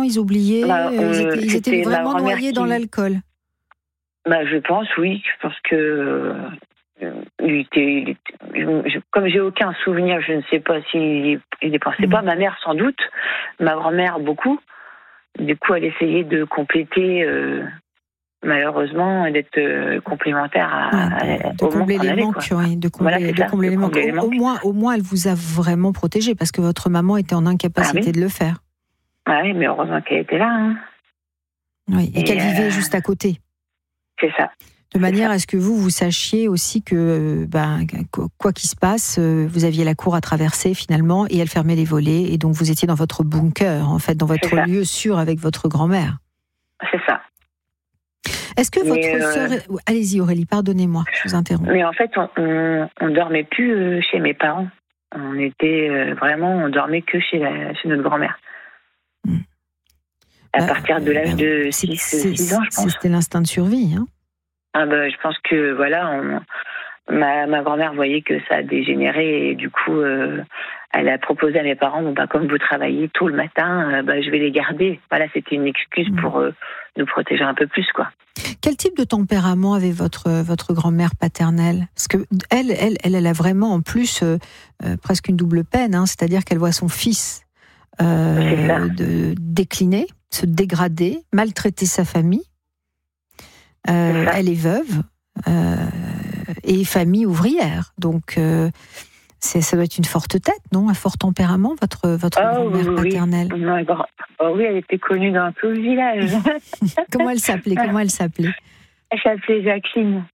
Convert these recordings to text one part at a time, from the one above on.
ils oubliaient, ils étaient vraiment noyés dans l'alcool. Je pense, oui. Je pense que comme j'ai aucun souvenir, je ne sais pas s'il ne pensait pas. Ma mère, sans doute. Ma grand-mère, beaucoup. Du coup, elle essayait de compléter, malheureusement, d'être complémentaire de combler les manques. De combler les manques. Au moins, elle vous a vraiment protégé, parce que votre maman était en incapacité de le faire. Oui, mais heureusement qu'elle était là. Hein. Oui, et qu'elle vivait juste à côté. C'est ça. De manière à ce que vous sachiez aussi que, quoi qu'il se passe, vous aviez la cour à traverser finalement, et elle fermait les volets, et donc vous étiez dans votre bunker, en fait, dans votre lieu sûr avec votre grand-mère. C'est ça. Est-ce que votre sœur... Allez-y Aurélie, pardonnez-moi, je vous interromps. Mais en fait, on dormait plus chez mes parents. On était on dormait que chez notre grand-mère. À partir de l'âge de 6 ans, je pense. C'était l'instinct de survie, hein. Je pense que ma grand-mère voyait que ça a dégénéré, et du coup elle a proposé à mes parents, comme vous travaillez tôt le matin, je vais les garder. Voilà, c'était une excuse pour nous protéger un peu plus, quoi. Quel type de tempérament avait votre grand-mère paternelle? Parce que elle a vraiment en plus presque une double peine, hein, c'est-à-dire qu'elle voit son fils décliner, se dégrader, maltraiter sa famille. Elle est veuve et famille ouvrière, donc ça doit être une forte tête, non? Un fort tempérament, votre grand-mère paternelle. Oui, elle était connue dans tout le village. Comment elle s'appelait? Elle s'appelait Jacqueline.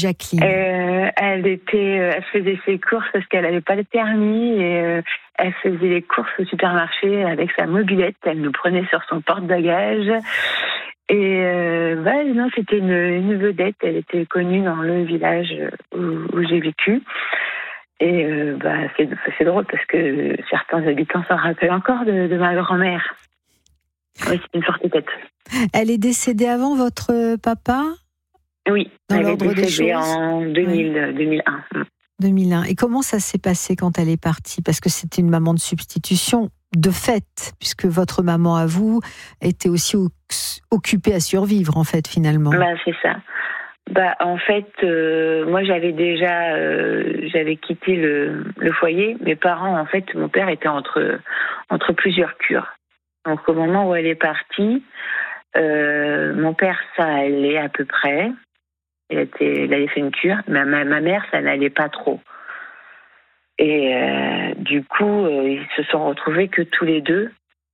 Elle faisait ses courses parce qu'elle n'avait pas le permis, et elle faisait les courses au supermarché avec sa mobilette. Elle nous prenait sur son porte-bagages. Et c'était une vedette. Elle était connue dans le village où j'ai vécu. Et c'est drôle parce que certains habitants s'en rappellent encore de ma grand-mère. Oui, c'est une forte tête. Elle est décédée avant votre papa? Oui, elle est décédée en 2001. 2001. Et comment ça s'est passé quand elle est partie? Parce que c'était une maman de substitution, de fait, puisque votre maman à vous était aussi occupée à survivre, en fait, finalement. C'est ça. En fait, moi j'avais quitté le foyer. Mes parents, en fait, mon père était entre plusieurs cures. Donc au moment où elle est partie, mon père, ça allait à peu près. Il avait fait une cure. Mais ma mère, ça n'allait pas trop. Et du coup, ils se sont retrouvés que tous les deux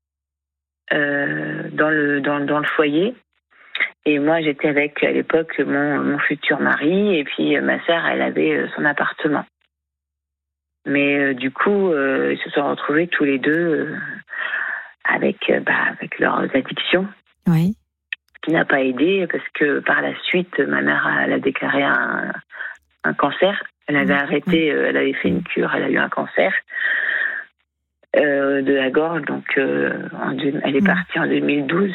dans le foyer. Et moi, j'étais avec, à l'époque, mon futur mari, et puis ma sœur, elle avait son appartement. Mais du coup, ils se sont retrouvés tous les deux avec leurs addictions. Oui. Ce qui n'a pas aidé, parce que par la suite, ma mère, elle a déclaré un cancer. Elle avait arrêté, elle avait fait une cure, elle a eu un cancer de la gorge, donc elle est partie en 2012.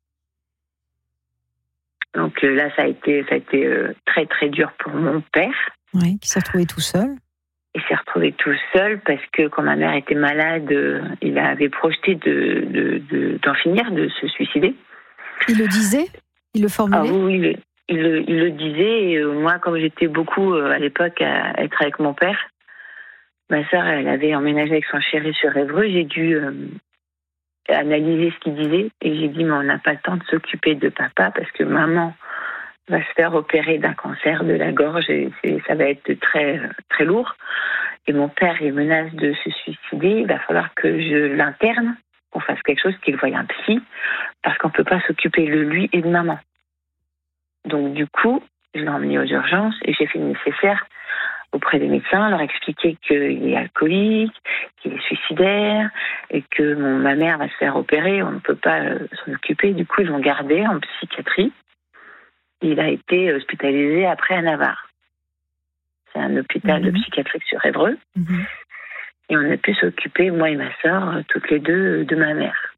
Donc là, ça a été très très dur pour mon père. Oui, qui s'est retrouvé tout seul. Il s'est retrouvé tout seul parce que quand ma mère était malade, il avait projeté d'en finir, de se suicider. Il le disait? Il le formulait? Oui, il le disait. Et moi, comme j'étais beaucoup à l'époque à être avec mon père, ma sœur, elle avait emménagé avec son chéri sur Évreux. J'ai dû analyser ce qu'il disait, et j'ai dit, mais on n'a pas le temps de s'occuper de papa parce que maman va se faire opérer d'un cancer de la gorge, et ça va être très, très lourd. Et mon père, il menace de se suicider. Il va falloir que je l'interne, qu'on fasse quelque chose, qu'il voie un psy, parce qu'on ne peut pas s'occuper de lui et de maman. Donc du coup, je l'ai emmené aux urgences et j'ai fait le nécessaire auprès des médecins, leur expliquer qu'il est alcoolique, qu'il est suicidaire, et que ma mère va se faire opérer, on ne peut pas s'en occuper. Du coup, ils l'ont gardé en psychiatrie. Il a été hospitalisé après à Navarre. C'est un hôpital de psychiatrique sur Évreux. Et on a pu s'occuper, moi et ma sœur, toutes les deux, de ma mère.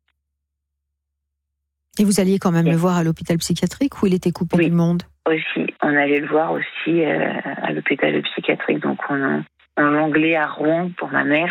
Et vous alliez quand même le voir à l'hôpital psychiatrique, où il était coupé du monde? Aussi, on allait le voir aussi à l'hôpital psychiatrique. Donc on jonglait à Rouen pour ma mère.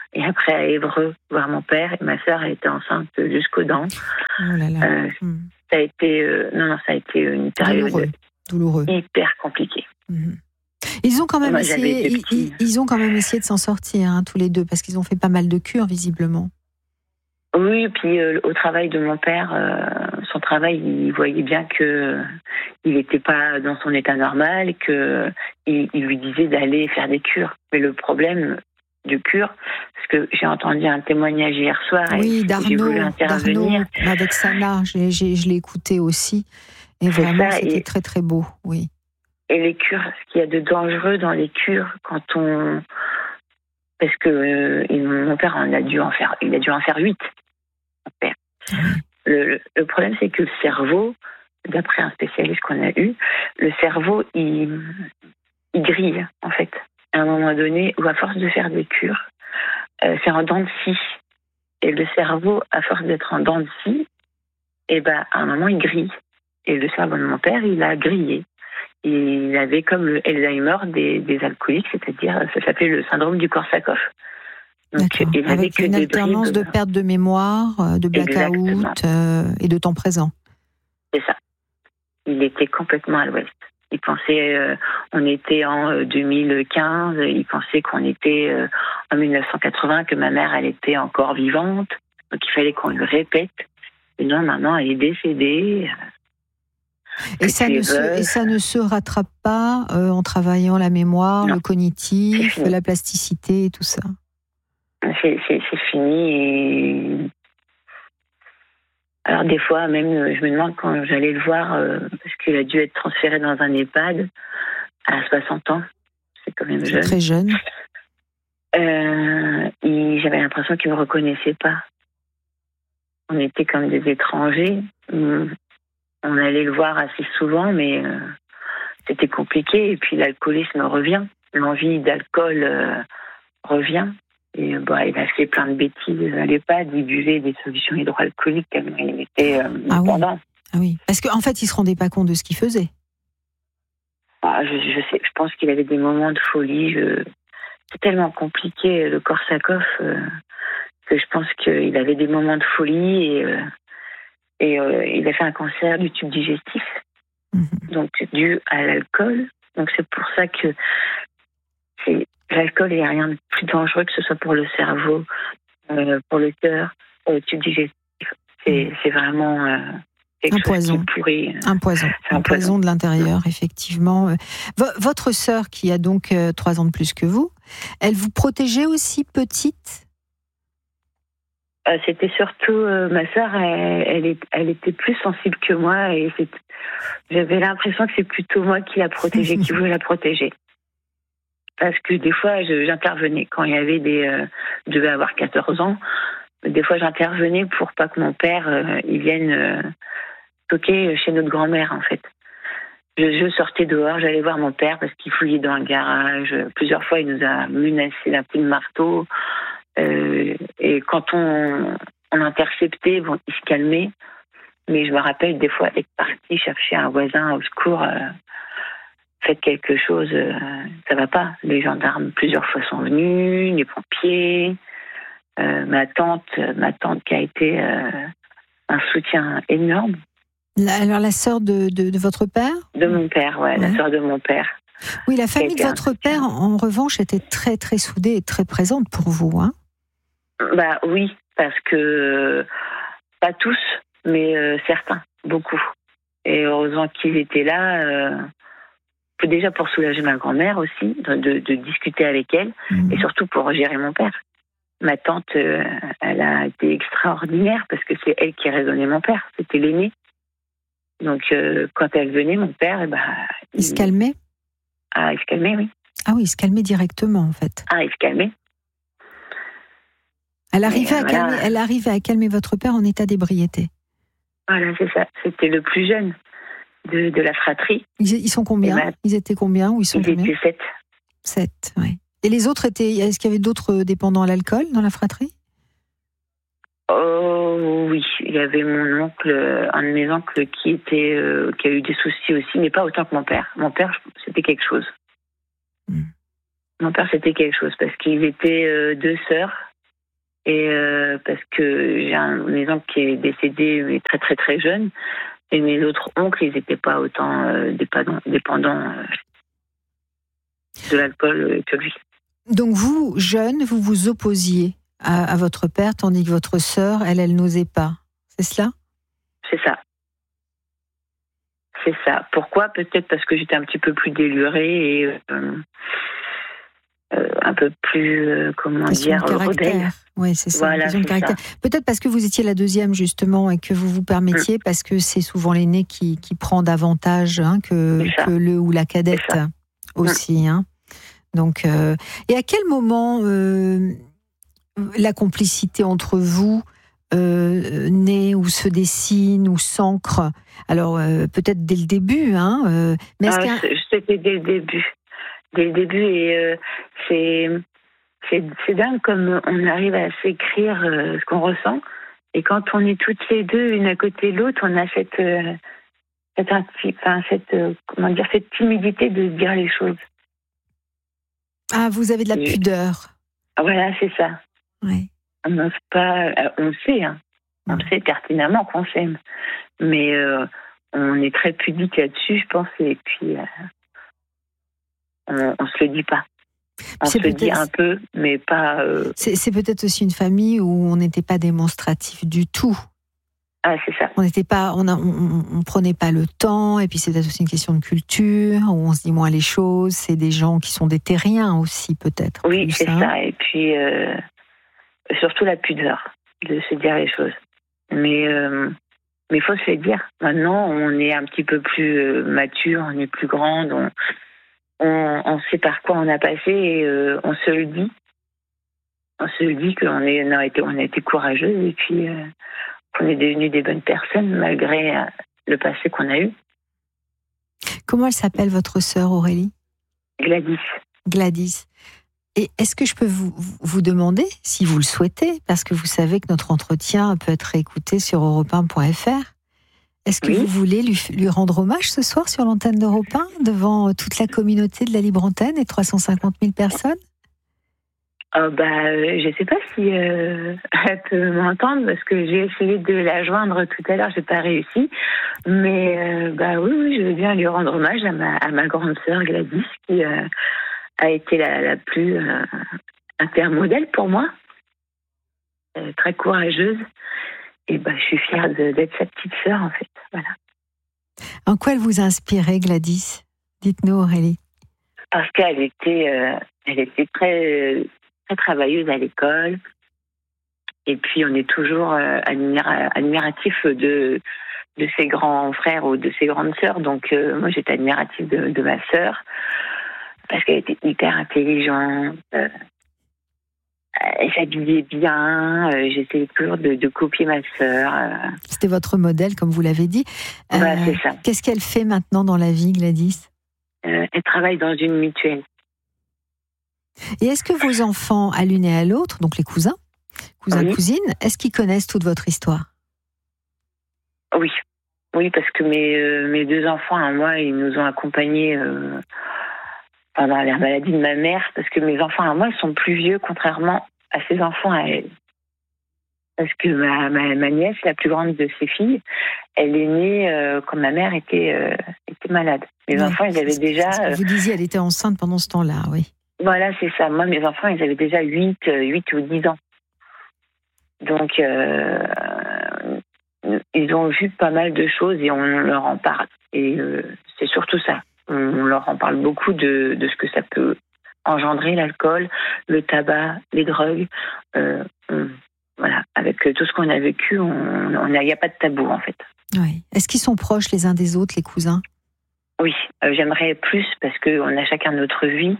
et après à Évreux voir mon père. Et ma sœur était enceinte jusqu'aux dents. Oh là là. Ça a été ça a été une période douloureux. hyper compliquée. Ils ont quand même ils ont quand même essayé de s'en sortir, hein, tous les deux, parce qu'ils ont fait pas mal de cures visiblement. Oui, et puis au travail de mon père, son travail, il voyait bien que il n'était pas dans son état normal, que il lui disait d'aller faire des cures. Mais le problème du cure, parce que j'ai entendu un témoignage hier soir, oui, et j'ai voulu intervenir. Avec Sana, je l'ai écouté aussi, et vraiment c'était très très beau, oui. Et les cures, ce qu'il y a de dangereux dans les cures, parce que mon père il a dû en faire 8. Mon père. Le problème, c'est que le cerveau, d'après un spécialiste qu'on a eu, le cerveau, il grille, en fait. À un moment donné, où à force de faire des cures, c'est en dents de scie. Et le cerveau, à force d'être en dents de scie, à un moment, il grille. Et le cerveau de mon père, il a grillé. Il avait comme le Alzheimer des alcooliques, c'est-à-dire, ça s'appelait le syndrome du Korsakoff. Donc, il avait avec une alternance de perte de mémoire, de blackout et de temps présent. C'est ça. Il était complètement à l'ouest. Il pensait, on était en 2015, il pensait qu'on était en 1980, que ma mère, elle était encore vivante. Donc il fallait qu'on le répète. Et non, maman, elle est décédée. Et ça ne se rattrape pas en travaillant la mémoire, le cognitif, la plasticité et tout ça. C'est fini. Et alors des fois, même, je me demande quand j'allais le voir, parce qu'il a dû être transféré dans un EHPAD à 60 ans. C'est quand même jeune. Très jeune. J'avais l'impression qu'il ne me reconnaissait pas. On était comme des étrangers. On allait le voir assez souvent, mais c'était compliqué. Et puis l'alcoolisme revient. L'envie d'alcool revient. Et il a fait plein de bêtises à l'EHPAD. Il buvait des solutions hydroalcooliques tellement il était dépendant. Ah oui, parce qu'en fait, il ne se rendait pas compte de ce qu'il faisait. Je sais, je pense qu'il avait des moments de folie. C'est tellement compliqué, le Korsakoff, que je pense qu'il avait des moments de folie et il a fait un cancer du tube digestif, donc dû à l'alcool. Donc c'est pour ça que l'alcool, il n'y a rien de plus dangereux que ce soit pour le cerveau, pour le cœur, pour le tube digestif. C'est vraiment un poison. Un poison de l'intérieur, effectivement. Votre sœur, qui a donc 3 ans de plus que vous, elle vous protégeait aussi petite ? C'était surtout ma sœur, elle était plus sensible que moi et j'avais l'impression que c'est plutôt moi qui la protégeais, qui voulais la protéger. Parce que des fois, j'intervenais quand il y avait je devais avoir 14 ans. Des fois, j'intervenais pour pas que mon père il vienne toquer chez notre grand-mère, en fait. Je sortais dehors, j'allais voir mon père parce qu'il fouillait dans le garage. Plusieurs fois, il nous a menacé d'un coup de marteau. Et quand on interceptait, il se calmait. Mais je me rappelle des fois être partie chercher un voisin au secours. Faites quelque chose, ça va pas. Les gendarmes plusieurs fois sont venus, les pompiers. Ma tante qui a été un soutien énorme. Alors la sœur de votre père ? De mon père, ouais. La sœur de mon père. Oui, la famille de votre père, en revanche, était très très soudée et très présente pour vous, hein ? Oui, parce que pas tous, mais certains, beaucoup. Et heureusement qu'ils étaient là, déjà pour soulager ma grand-mère aussi, de discuter avec elle, et surtout pour gérer mon père. Ma tante, elle a été extraordinaire parce que c'est elle qui raisonnait mon père, c'était l'aîné. Donc, quand elle venait, mon père, il se calmait ? Ah, il se calmait, oui. Ah oui, il se calmait directement, en fait. Ah, il se calmait. Elle arrivait à calmer votre père en état d'ébriété. Voilà, c'est ça. C'était le plus jeune de la fratrie. Ils sont combien ? Ils étaient combien ? Ou ils étaient 7. 7, oui. Et les autres est-ce qu'il y avait d'autres dépendants à l'alcool dans la fratrie ? Oh oui, il y avait mon oncle, un de mes oncles qui a eu des soucis aussi, mais pas autant que mon père. Mon père, c'était quelque chose. Mon père, c'était quelque chose parce qu'ils étaient 2 sœurs Et parce que j'ai mes oncles qui est décédé mais très très très jeune, et mes autres oncles, ils n'étaient pas autant dépendants de l'alcool que lui. Donc vous, jeune, vous vous opposiez à votre père, tandis que votre sœur, elle n'osait pas. C'est cela ? C'est ça. C'est ça. Pourquoi ? Peut-être parce que j'étais un petit peu plus délurée et un peu plus, rebelle. Oui, c'est ça. Voilà, c'est ça. Peut-être parce que vous étiez la deuxième, justement, et que vous vous permettiez, parce que c'est souvent l'aîné qui prend davantage que le ou la cadette aussi. Hein. Donc, et à quel moment la complicité entre vous naît ou se dessine ou s'ancre ? Alors, peut-être dès le début, hein, mais c'était dès le début. Dès le début, et c'est dingue comme on arrive à s'écrire ce qu'on ressent. Et quand on est toutes les deux, une à côté de l'autre, on a cette timidité de dire les choses. Ah, vous avez de la pudeur. Voilà, c'est ça. Oui. On n'ose pas, on sait, hein. On sait pertinemment qu'on s'aime. Mais on est très pudique là-dessus, je pense, et puis on ne se le dit pas. On se le dit un peu, mais pas... C'est peut-être aussi une famille où on n'était pas démonstratif du tout. Ah, c'est ça. On n'était pas, on prenait pas le temps, et puis c'est peut-être aussi une question de culture, où on se dit moins les choses. C'est des gens qui sont des terriens aussi, peut-être. Oui, c'est ça. Et puis, surtout la pudeur de se dire les choses. Mais il faut se le dire. Maintenant, on est un petit peu plus mature, on est plus grande, on sait par quoi on a passé, et on se le dit. On se le dit qu'on a été courageuse, et puis qu'on est devenues des bonnes personnes malgré le passé qu'on a eu. Comment elle s'appelle, votre sœur Aurélie ? Gladys. Gladys. Et est-ce que je peux vous demander, si vous le souhaitez, parce que vous savez que notre entretien peut être écouté sur europe1.fr, est-ce que vous voulez lui rendre hommage ce soir sur l'antenne d'Europe 1, devant toute la communauté de la Libre Antenne et 350 000 personnes ? Je ne sais pas si elle peut m'entendre, parce que j'ai essayé de la joindre tout à l'heure, j'ai pas réussi. Mais oui, je veux bien lui rendre hommage à ma grande sœur Gladys, qui a été la plus intermodèle pour moi, très courageuse. Et je suis fière d'être sa petite sœur, en fait. Voilà. En quoi elle vous a inspiré, Gladys ? Dites-nous, Aurélie. Parce qu'elle était très, très travailleuse à l'école. Et puis, on est toujours admiratif de ses grands frères ou de ses grandes sœurs. Donc, moi, j'étais admirative de ma sœur, parce qu'elle était hyper intelligente. Elle s'habillait bien. J'essayais toujours de copier ma sœur. C'était votre modèle, comme vous l'avez dit. C'est ça. Qu'est-ce qu'elle fait maintenant dans la vie, Gladys ? Elle travaille dans une mutuelle. Et est-ce que vos enfants, à l'une et à l'autre, donc les cousins, cousines, est-ce qu'ils connaissent toute votre histoire ? Oui. Oui, parce que mes deux enfants, à moi, ils nous ont accompagnés pendant la maladie de ma mère, parce que mes enfants à moi sont plus vieux, contrairement à ses enfants à elle. Parce que ma nièce, la plus grande de ses filles, elle est née quand ma mère était malade. Mes enfants, ils avaient déjà... C'est ce que vous disiez, elle était enceinte pendant ce temps-là, oui. Voilà, c'est ça. Moi, mes enfants, ils avaient déjà 8 ou 10 ans. Donc, ils ont vu pas mal de choses et on leur en parle. Et c'est surtout ça. On leur en parle beaucoup de ce que ça peut engendrer, l'alcool, le tabac, les drogues. Voilà, avec tout ce qu'on a vécu, il n'y a pas de tabou, en fait. Oui. Est-ce qu'ils sont proches les uns des autres, les cousins ? Oui, j'aimerais plus, parce qu'on a chacun notre vie.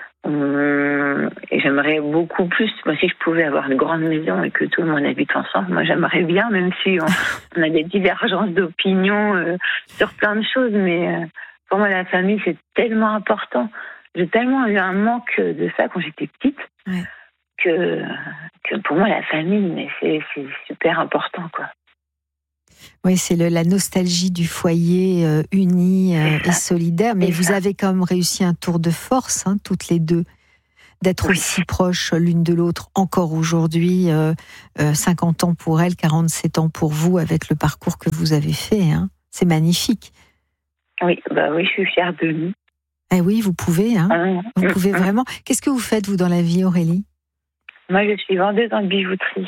Et j'aimerais beaucoup plus. Moi, si je pouvais avoir une grande maison et que tout le monde habite ensemble, moi, j'aimerais bien, même si on a des divergences d'opinion sur plein de choses. Mais pour moi, la famille, c'est tellement important. J'ai tellement eu un manque de ça quand j'étais petite, que pour moi, la famille, c'est super important, quoi. Oui, c'est la nostalgie du foyer uni et solidaire. Mais vous avez quand même réussi un tour de force, toutes les deux, d'être aussi proches l'une de l'autre encore aujourd'hui, 50 ans pour elle, 47 ans pour vous, avec le parcours que vous avez fait. Hein. C'est magnifique. Oui, je suis fière de nous. Eh oui, vous pouvez. Hein. Vous pouvez vraiment. Qu'est-ce que vous faites, vous, dans la vie, Aurélie ? Moi, je suis vendeuse en bijouterie.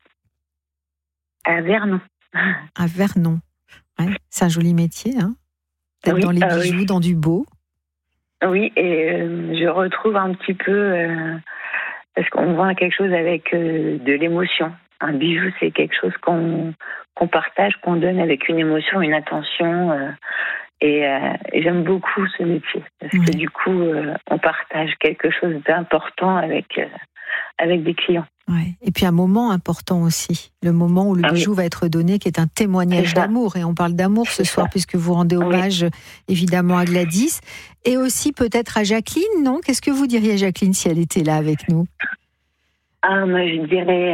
À Vernon. À Vernon. Ouais, c'est un joli métier, hein. D'être dans les bijoux, dans du beau. Oui, et je retrouve un petit peu, parce qu'on vend quelque chose avec de l'émotion. Un bijou, c'est quelque chose qu'on partage, qu'on donne avec une émotion, une attention. Et j'aime beaucoup ce métier, parce que du coup, on partage quelque chose d'important avec des clients. Ouais. Et puis un moment important aussi, le moment où le bijou va être donné, qui est un témoignage d'amour. Et on parle d'amour ce soir, puisque vous rendez hommage évidemment à Gladys, et aussi peut-être à Jacqueline, non ? Qu'est-ce que vous diriez, Jacqueline, si elle était là avec nous ? Moi, je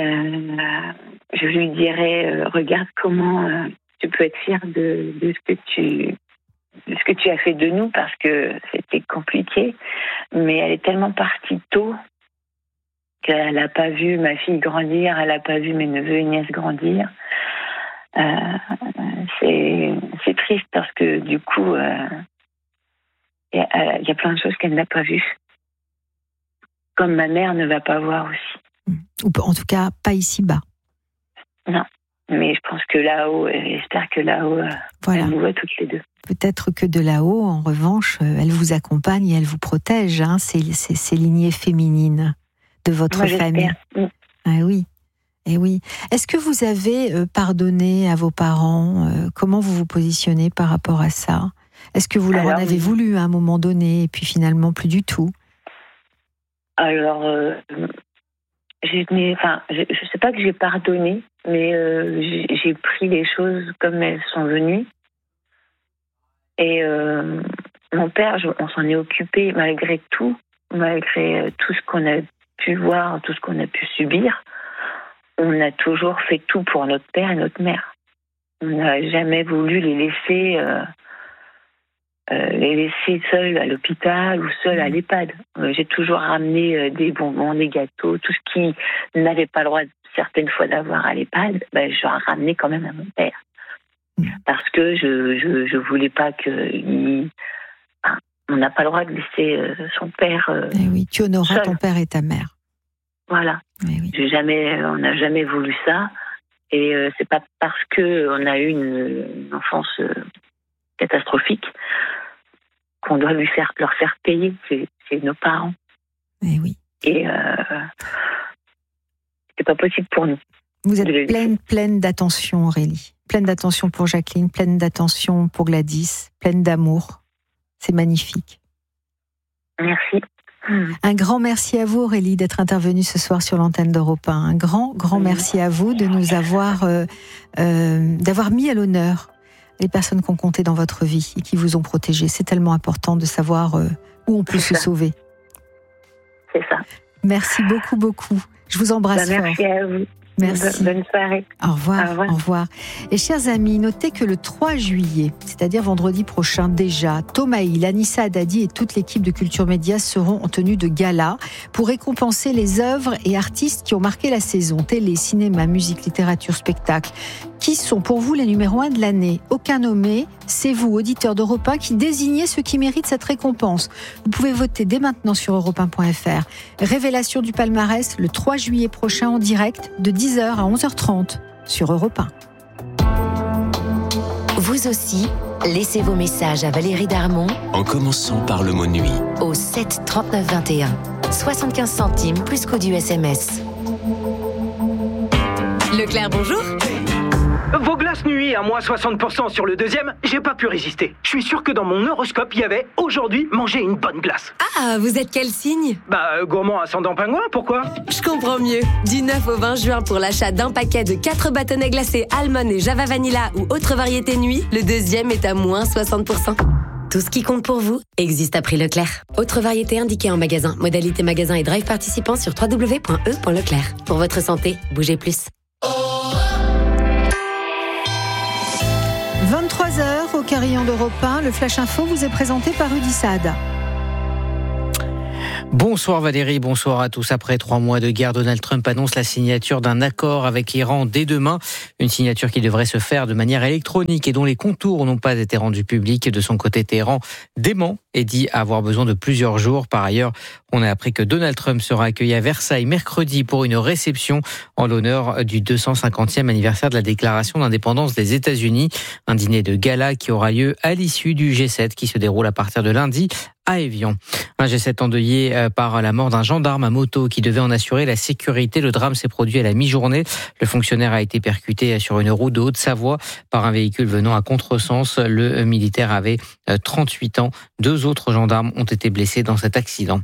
lui dirais, regarde comment tu peux être fière de ce que tu as fait de nous, parce que c'était compliqué, mais elle est tellement partie tôt qu'elle n'a pas vu ma fille grandir, elle n'a pas vu mes neveux et nièces grandir. C'est triste, parce que du coup, il y a plein de choses qu'elle n'a pas vues, comme ma mère ne va pas voir aussi. Ou en tout cas, pas ici-bas. Non, mais je pense que là-haut, j'espère que là-haut, elle nous voit toutes les deux. Peut-être que de là-haut, en revanche, elle vous accompagne et elle vous protège, hein, ces lignées féminines de votre famille. Ah oui, et oui. Est-ce que vous avez pardonné à vos parents ? Comment vous vous positionnez par rapport à ça ? Est-ce que vous leur en avez voulu à un moment donné, et puis finalement plus du tout ? Alors, je sais pas que j'ai pardonné, mais j'ai pris les choses comme elles sont venues. Et mon père, on s'en est occupé malgré tout ce qu'on a pu voir, tout ce qu'on a pu subir. On a toujours fait tout pour notre père et notre mère. On n'a jamais voulu les laisser seuls à l'hôpital ou seuls à l'EHPAD. J'ai toujours ramené des bonbons, des gâteaux, tout ce qu'ils n'avaient pas le droit certaines fois d'avoir à l'EHPAD, je l'ai ramené quand même à mon père. Parce que je voulais pas on n'a pas le droit de laisser son père. Oui, tu honoreras seul. Ton père et ta mère. Voilà. Oui. On n'a jamais voulu ça, et c'est pas parce que on a eu une enfance catastrophique qu'on doit leur faire payer. C'est nos parents. Et oui. Et c'est pas possible pour nous. Vous êtes pleine d'attention, Aurélie. Pleine d'attention pour Jacqueline, pleine d'attention pour Gladys, pleine d'amour. C'est magnifique. Merci. Un grand merci à vous, Aurélie, d'être intervenue ce soir sur l'antenne d'Europe 1. Un grand merci à vous de nous avoir d'avoir mis à l'honneur les personnes qui ont compté dans votre vie et qui vous ont protégé. C'est tellement important de savoir où on peut se sauver. C'est ça. Merci beaucoup. Je vous embrasse fort. Merci à vous. Merci. Bonne soirée. Au revoir. Et chers amis, notez que le 3 juillet, c'est-à-dire vendredi prochain déjà, Thomas Hill, Anissa Haddadi et toute l'équipe de Culture Média seront en tenue de gala pour récompenser les œuvres et artistes qui ont marqué la saison. Télé, cinéma, musique, littérature, spectacle. Qui sont pour vous les numéros 1 de l'année ? Aucun nommé, c'est vous, auditeurs d'Europe 1, qui désignez ceux qui méritent cette récompense. Vous pouvez voter dès maintenant sur europe1.fr. Révélation du palmarès le 3 juillet prochain en direct de 10h à 11h30 sur Europe 1. Vous aussi, laissez vos messages à Valérie Darmon en commençant par le mot nuit au 7 39 21. 75 centimes plus coût du SMS. Leclerc, bonjour. Vos glaces nuit à moins 60% sur le deuxième, j'ai pas pu résister. Je suis sûr que dans mon horoscope, il y avait aujourd'hui manger une bonne glace. Ah, vous êtes quel signe ? Gourmand ascendant pingouin, pourquoi ? Je comprends mieux. Du 9 au 20 juin pour l'achat d'un paquet de 4 bâtonnets glacés Almond et Java Vanilla ou autre variété nuit, le deuxième est à moins 60%. Tout ce qui compte pour vous existe à prix Leclerc. Autre variété indiquée en magasin. Modalité magasin et drive participant sur www.e.leclerc. Pour votre santé, bougez plus. 23h au Carillon d'Europe 1, le Flash Info vous est présenté par Rudy Saad. Bonsoir Valérie, bonsoir à tous. Après 3 mois de guerre, Donald Trump annonce la signature d'un accord avec l'Iran dès demain. Une signature qui devrait se faire de manière électronique et dont les contours n'ont pas été rendus publics. De son côté, Téhéran dément et dit avoir besoin de plusieurs jours. Par ailleurs, on a appris que Donald Trump sera accueilli à Versailles mercredi pour une réception en l'honneur du 250e anniversaire de la déclaration d'indépendance des États-Unis. Un dîner de gala qui aura lieu à l'issue du G7 qui se déroule à partir de lundi à Évian. Un G7 endeuillé par la mort d'un gendarme à moto qui devait en assurer la sécurité. Le drame s'est produit à la mi-journée. Le fonctionnaire a été percuté sur une route de Haute-Savoie par un véhicule venant à contresens. Le militaire avait 38 ans. 2 autres gendarmes ont été blessés dans cet accident.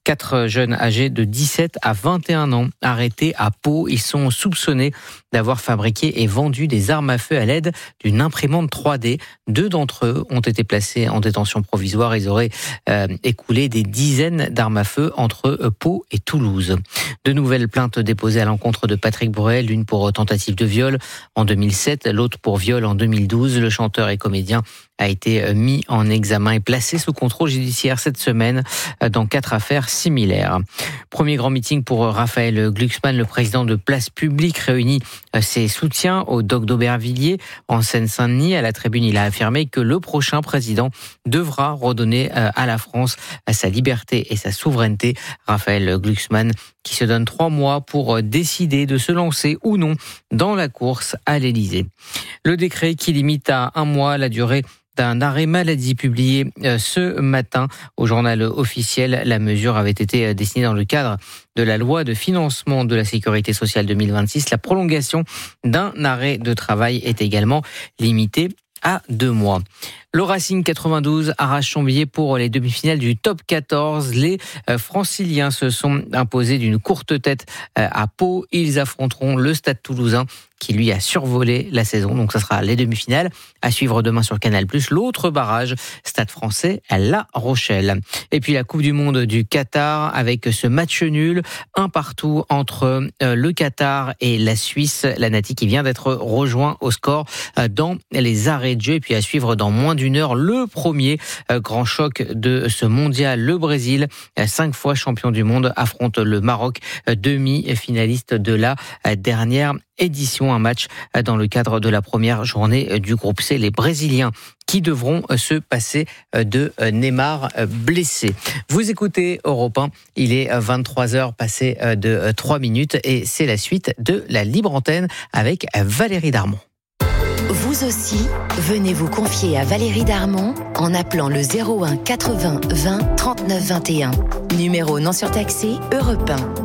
4 jeunes âgés de 17 à 21 ans arrêtés à Pau. Ils sont soupçonnés d'avoir fabriqué et vendu des armes à feu à l'aide d'une imprimante 3D. 2 d'entre eux ont été placés en détention provisoire. Ils auraient écoulé des dizaines d'armes à feu entre Pau et Toulouse. De nouvelles plaintes déposées à l'encontre de Patrick Bruel, l'une pour tentative de viol en 2007, l'autre pour viol en 2012. Le chanteur et comédien a été mis en examen et placé sous contrôle judiciaire cette semaine dans 4 affaires similaires. Premier grand meeting pour Raphaël Glucksmann, le président de Place Publique, réunit ses soutiens au Dock d'Aubervilliers en Seine-Saint-Denis. À la tribune, il a affirmé que le prochain président devra redonner à la France sa liberté et sa souveraineté. Raphaël Glucksmann qui se donne 3 mois pour décider de se lancer ou non dans la course à l'Élysée. Le décret qui limite à 1 mois la durée d'un arrêt maladie publié ce matin au journal officiel. La mesure avait été dessinée dans le cadre de la loi de financement de la sécurité sociale 2026. La prolongation d'un arrêt de travail est également limitée à 2 mois. Le Racing 92 arrache son billet pour les demi-finales du top 14. Les Franciliens se sont imposés d'une courte tête à Pau. Ils affronteront le Stade Toulousain qui lui a survolé la saison. Donc ça sera les demi-finales à suivre demain sur Canal+. L'autre barrage, Stade Français à La Rochelle. Et puis la Coupe du Monde du Qatar avec ce match nul, 1-1 entre le Qatar et la Suisse. La Nati qui vient d'être rejoint au score dans les arrêts de jeu. Et puis à suivre dans moins d'1 heure, le premier grand choc de ce mondial. Le Brésil, 5 fois champion du monde, affronte le Maroc, demi-finaliste de la dernière édition. Un match dans le cadre de la première journée du groupe C. Les Brésiliens qui devront se passer de Neymar blessé. Vous écoutez Europe 1, il est 23h passé de 3 minutes et c'est la suite de la Libre Antenne avec Valérie Darmon. Vous aussi, venez vous confier à Valérie Darmon en appelant le 01 80 20 39 21. Numéro non surtaxé Europe 1.